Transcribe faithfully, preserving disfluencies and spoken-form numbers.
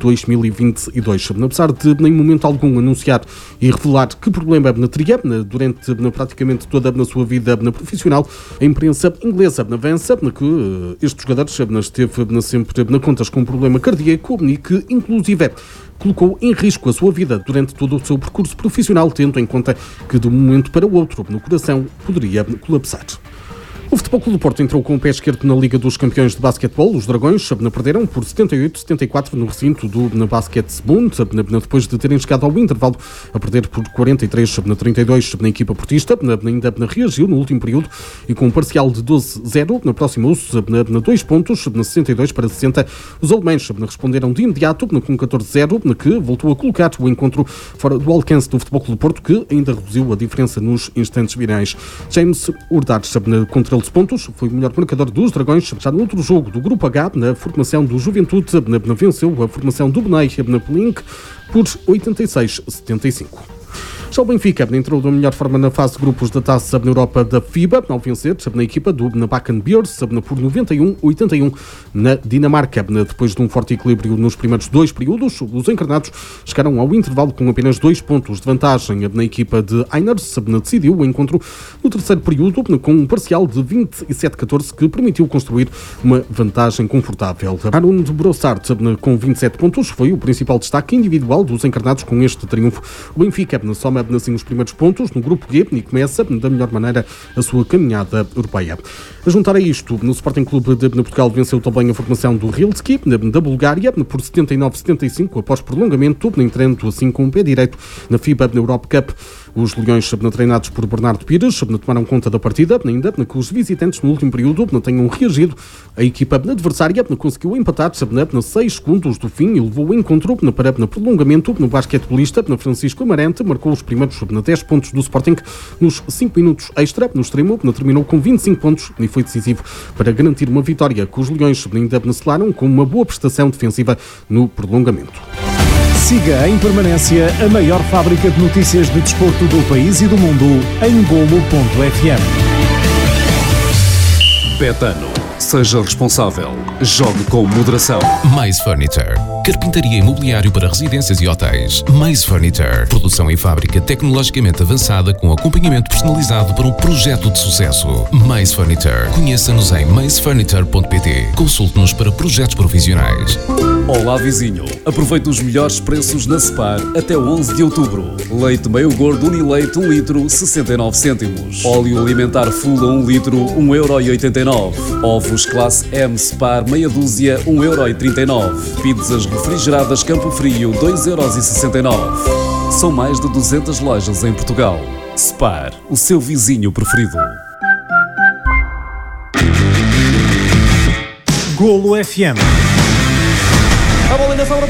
dois mil e vinte e dois. Apesar de, em momento algum, anunciar e revelar que problema teria durante praticamente toda a sua vida profissional, a imprensa inglesa avança que este jogador esteve sempre na contas com um problema cardíaco e que, inclusive, colocou em risco a sua vida durante todo o seu percurso profissional, tendo em conta que de um momento para o outro, no coração, poderia colapsar. O Futebol Clube do Porto entrou com o pé esquerdo na Liga dos Campeões de Basquetebol. Os Dragões perderam por setenta e oito a setenta e quatro no recinto do Basquete-Bund, depois de terem chegado ao intervalo a perder por quarenta e três a trinta e dois na equipa portista. Ainda reagiu no último período e com um parcial de doze a zero, na próxima uso, na dois pontos, na sessenta e dois para sessenta. Os alemães responderam de imediato com catorze a zero, que voltou a colocar o encontro fora do alcance do Futebol Clube do Porto, que ainda reduziu a diferença nos instantes finais. James Urdares, contra onze pontos, foi o melhor marcador dos Dragões. Já no outro jogo do Grupo H, na formação do Juventude, venceu a formação do Benay na Pelink por oitenta e seis a setenta e cinco. Já o Benfica entrou da melhor forma na fase de grupos da Taça na Europa da FIBA, ao vencer na equipa do Bakken Bears por noventa e um a oitenta e um na Dinamarca. Depois de um forte equilíbrio nos primeiros dois períodos, os encarnados chegaram ao intervalo com apenas dois pontos de vantagem. Na equipa de Einers decidiu o encontro no terceiro período com um parcial de vinte e sete a catorze que permitiu construir uma vantagem confortável. Arun de Brossard, com vinte e sete pontos, foi o principal destaque individual dos encarnados com este triunfo. O Benfica soma assim os primeiros pontos no grupo G e começa da melhor maneira a sua caminhada europeia. A juntar a isto, no Sporting Clube de Portugal venceu também a formação do Rilski da Bulgária por setenta e nove a setenta e cinco após prolongamento, entrando assim com o pé direito na FIBA na Europe Cup. Os Leões, treinados por Bernardo Pires, tomaram conta da partida, ainda que os visitantes no último período tenham reagido. A equipa adversária conseguiu empatar a seis segundos do fim e levou o encontro para prolongamento. No basquetebolista, Francisco Amarante marcou os primeiros dez pontos do Sporting nos cinco minutos extra. No extremo, terminou com vinte e cinco pontos e foi decisivo para garantir uma vitória que os Leões ainda selaram com uma boa prestação defensiva no prolongamento. Siga em permanência a maior fábrica de notícias de desporto do país e do mundo em golo ponto f m. Betano. Seja responsável. Jogue com moderação. Mais Furniture. Carpintaria e mobiliário para residências e hotéis. Mais Furniture. Produção em fábrica tecnologicamente avançada com acompanhamento personalizado para um projeto de sucesso. Mais Furniture. Conheça-nos em mais furniture ponto p t. Consulte-nos para projetos profissionais. Olá, vizinho. Aproveite os melhores preços na Spar até onze de outubro. Leite meio gordo Unileite um litro, sessenta e nove cêntimos. Óleo alimentar full a um litro, um euro e oitenta e nove. Ovos classe M Spar meia dúzia, um euro e trinta e nove. Pizzas refrigeradas Campo Frio, dois euros e sessenta e nove. São mais de duzentas lojas em Portugal. Spar, o seu vizinho preferido. Golo F M. A bola ainda sobra